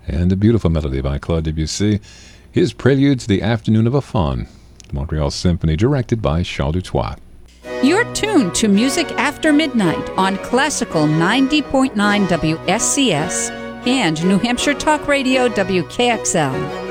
And a beautiful melody by Claude Debussy. His Prelude to the Afternoon of a Faun, the Montreal Symphony, directed by Charles Dutoit. You're tuned to Music After Midnight on Classical 90.9 WSCS and New Hampshire Talk Radio WKXL.